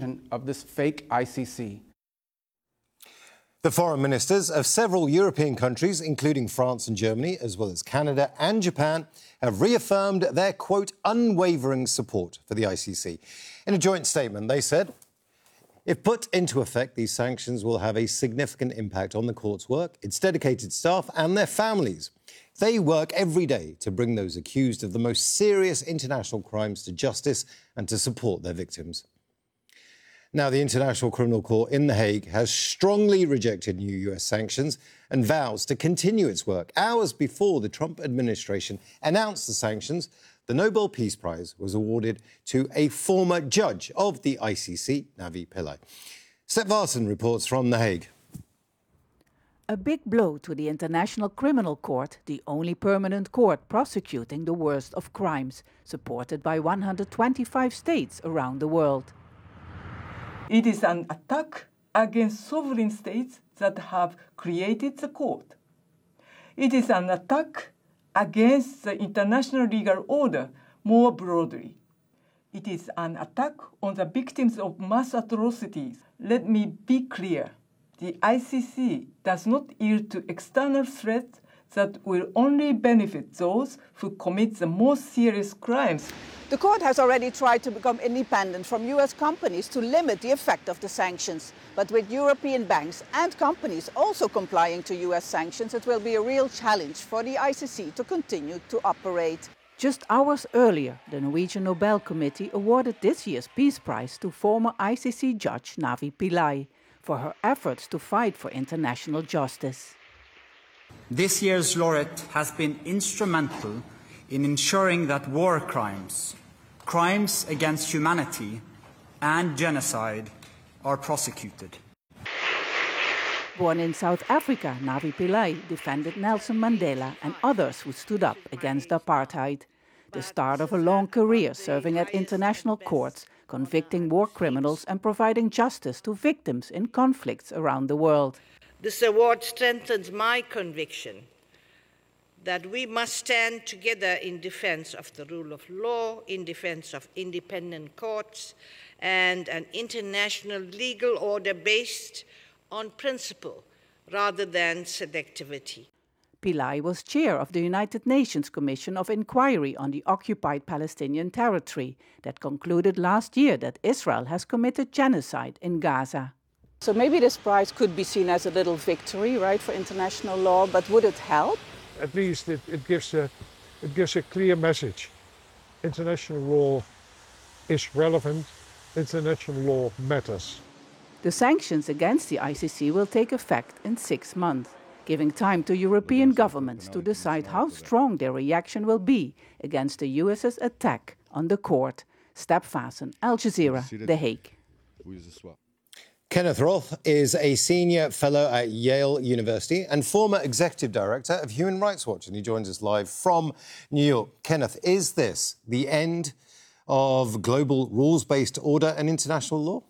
creation of this fake ICC. The foreign ministers of several European countries, including France and Germany, as well as Canada and Japan, have reaffirmed their, quote, unwavering support for the ICC. In a joint statement, they said, if put into effect, these sanctions will have a significant impact on the court's work, its dedicated staff and their families. They work every day to bring those accused of the most serious international crimes to justice and to support their victims. Now, the International Criminal Court in The Hague has strongly rejected new US sanctions and vows to continue its work. Hours before the Trump administration announced the sanctions, the Nobel Peace Prize was awarded to a former judge of the ICC, Navi Pillay. Seth Varson reports from The Hague. A big blow to the International Criminal Court, the only permanent court prosecuting the worst of crimes, supported by 125 states around the world. It is an attack against sovereign states that have created the court. It is an attack against the international legal order more broadly. It is an attack on the victims of mass atrocities. Let me be clear. The ICC does not yield to external threats that will only benefit those who commit the most serious crimes. The court has already tried to become independent from US companies to limit the effect of the sanctions. But with European banks and companies also complying to US sanctions, it will be a real challenge for the ICC to continue to operate. Just hours earlier, the Norwegian Nobel Committee awarded this year's Peace Prize to former ICC judge Navi Pillay for her efforts to fight for international justice. This year's laureate has been instrumental in ensuring that war crimes, crimes against humanity, and genocide are prosecuted. Born in South Africa, Navi Pillay defended Nelson Mandela and others who stood up against apartheid. The start of a long career serving at international courts, convicting war criminals and providing justice to victims in conflicts around the world. This award strengthens my conviction that we must stand together in defense of the rule of law, in defense of independent courts, and an international legal order based on principle rather than selectivity. Pillay was chair of the United Nations Commission of Inquiry on the occupied Palestinian territory that concluded last year that Israel has committed genocide in Gaza. So maybe this prize could be seen as a little victory, right, for international law, but would it help? At least it gives a clear message. International law is relevant. International law matters. The sanctions against the ICC will take effect in 6 months, giving time to European governments to decide how strong their reaction will be against the US's attack on the court. Step Vassen, Al Jazeera, The Hague. Kenneth Roth is a senior fellow at Yale University and former executive director of Human Rights Watch, and he joins us live from New York. Kenneth, is this the end of global rules-based order and international law?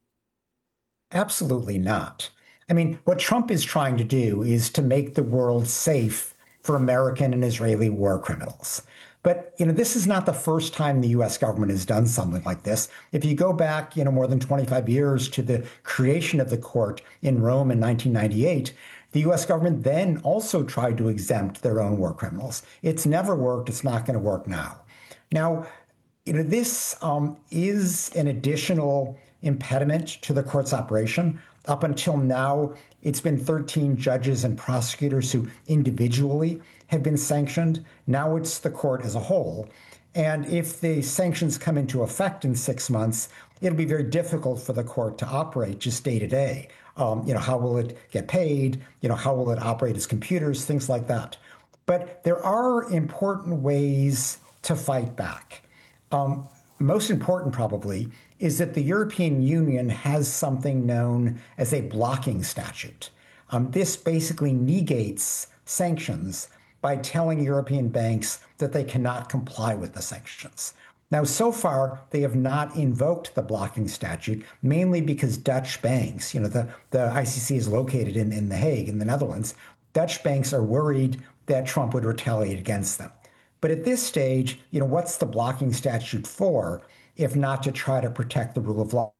Absolutely not. I mean, what Trump is trying to do is to make the world safe for American and Israeli war criminals. But, this is not the first time the U.S. government has done something like this. If you go back, more than 25 years to the creation of the court in Rome in 1998, the U.S. government then also tried to exempt their own war criminals. It's never worked. It's not going to work now. Now, this is an additional impediment to the court's operation. Up until now, it's been 13 judges and prosecutors who individually have been sanctioned. Now it's the court as a whole. And if the sanctions come into effect in 6 months, it'll be very difficult for the court to operate just day to day. How will it get paid? How will it operate its computers? Things like that. But there are important ways to fight back. Most important, probably, is that the European Union has something known as a blocking statute. This basically negates sanctions by telling European banks that they cannot comply with the sanctions. Now, so far, they have not invoked the blocking statute, mainly because Dutch banks, the ICC is located in The Hague, in the Netherlands. Dutch banks are worried that Trump would retaliate against them. But at this stage, what's the blocking statute for, if not to try to protect the rule of law?